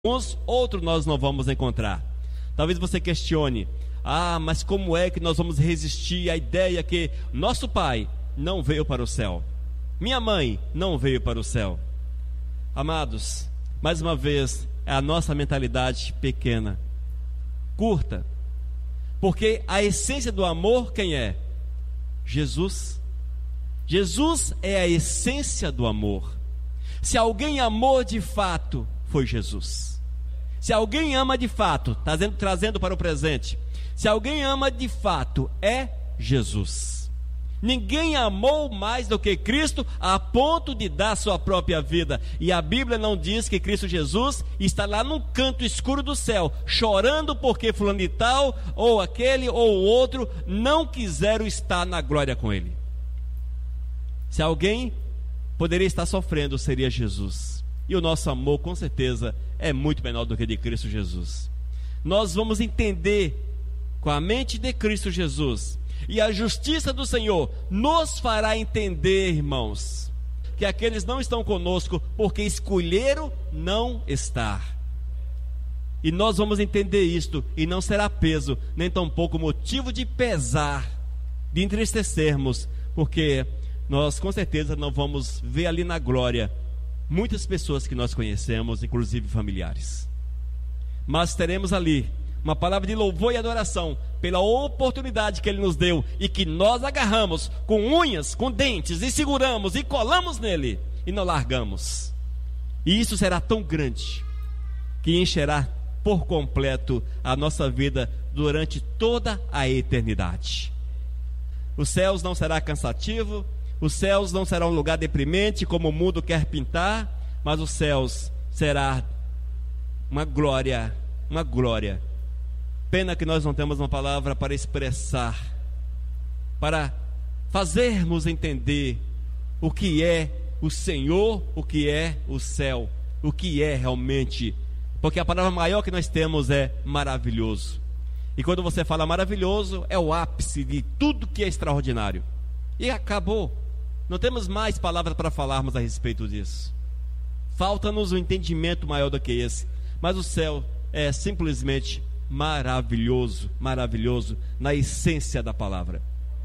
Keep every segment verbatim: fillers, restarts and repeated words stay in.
uns, outros nós não vamos encontrar. Talvez você questione: ah, mas como é que nós vamos resistir à ideia que nosso pai não veio para o céu, minha mãe não veio para o céu? Amados, mais uma vez, é a nossa mentalidade pequena, curta, porque a essência do amor, quem é? Jesus. Jesus é a essência do amor. Se alguém amou de fato, foi Jesus. Se alguém ama de fato, trazendo, trazendo para o presente, se alguém ama de fato, é Jesus. Ninguém amou mais do que Cristo a ponto de dar sua própria vida. E a Bíblia não diz que Cristo Jesus está lá num canto escuro do céu, chorando porque fulano de tal, ou aquele ou o outro não quiseram estar na glória com Ele. Se alguém poderia estar sofrendo, seria Jesus. E o nosso amor, com certeza, é muito menor do que de Cristo Jesus. Nós vamos entender com a mente de Cristo Jesus, e a justiça do Senhor nos fará entender, irmãos, que aqueles não estão conosco porque escolheram não estar. E nós vamos entender isto, e não será peso, nem tampouco motivo de pesar, de entristecermos, porque nós com certeza não vamos ver ali na glória muitas pessoas que nós conhecemos, inclusive familiares. Mas teremos ali uma palavra de louvor e adoração pela oportunidade que Ele nos deu e que nós agarramos com unhas, com dentes, e seguramos e colamos nele e não largamos. E isso será tão grande que encherá por completo a nossa vida durante toda a eternidade. Os céus não será cansativo, os céus não será um lugar deprimente como o mundo quer pintar, mas os céus será uma glória, uma glória. Pena que nós não temos uma palavra para expressar, para fazermos entender o que é o Senhor, o que é o céu, o que é realmente, porque a palavra maior que nós temos é maravilhoso. E quando você fala maravilhoso, é o ápice de tudo que é extraordinário. E acabou. Não temos mais palavras para falarmos a respeito disso. Falta-nos um entendimento maior do que esse. Mas o céu é simplesmente maravilhoso, maravilhoso na essência da palavra.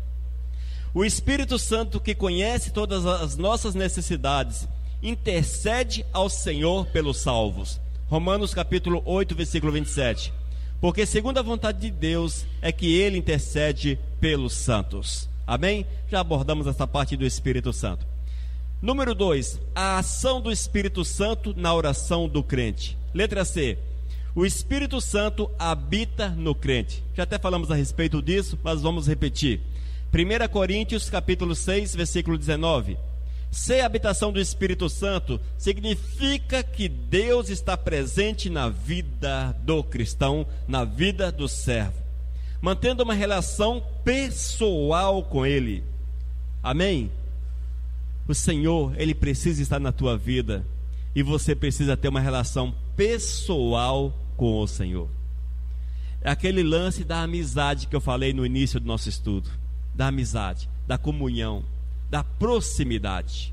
O Espírito Santo, que conhece todas as nossas necessidades, intercede ao Senhor pelos salvos. Romanos capítulo oito, versículo vinte e sete. Porque segundo a vontade de Deus é que Ele intercede pelos santos. Amém? Já abordamos essa parte do Espírito Santo. Número dois, a ação do Espírito Santo na oração do crente. Letra C. O Espírito Santo habita no crente. Já até falamos a respeito disso, mas vamos repetir. primeira Coríntios capítulo seis, versículo dezenove. Ser habitação do Espírito Santo significa que Deus está presente na vida do cristão, na vida do servo, mantendo uma relação pessoal com Ele. Amém? O Senhor, Ele precisa estar na tua vida, e você precisa ter uma relação pessoal com o Senhor. É aquele lance da amizade que eu falei no início do nosso estudo, da amizade, da comunhão, da proximidade.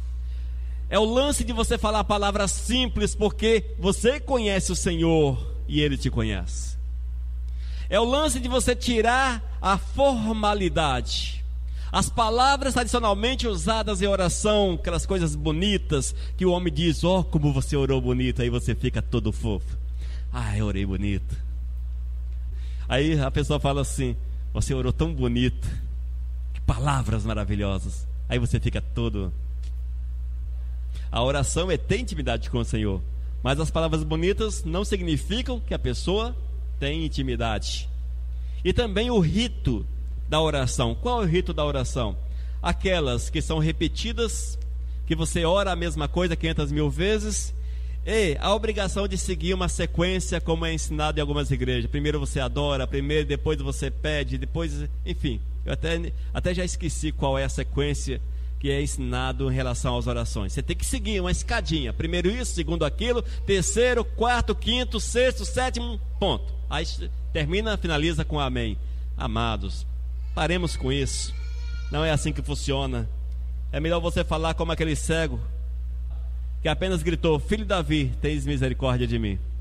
É o lance de você falar palavras simples, porque você conhece o Senhor e Ele te conhece. É o lance de você tirar a formalidade, as palavras tradicionalmente usadas em oração, aquelas coisas bonitas que o homem diz: ó, oh, como você orou bonito, aí você fica todo fofo. Ah, eu orei bonito. Aí a pessoa fala assim: você orou tão bonito, que palavras maravilhosas. Aí você fica todo... A oração é ter intimidade com o Senhor, mas as palavras bonitas não significam que a pessoa tem intimidade. E também o rito da oração. Qual é o rito da oração? Aquelas que são repetidas, que você ora a mesma coisa quinhentas mil vezes, e a obrigação de seguir uma sequência, como é ensinado em algumas igrejas. Primeiro você adora, primeiro, depois você pede, depois, enfim, eu até, até já esqueci qual é a sequência que é ensinado em relação às orações. Você tem que seguir uma escadinha: primeiro isso, segundo aquilo, terceiro, quarto, quinto, sexto, sétimo, ponto. Aí termina, finaliza com amém. Amados, paremos com isso. Não é assim que funciona. É melhor você falar como aquele cego: que apenas gritou: Filho de Davi, tens misericórdia de mim.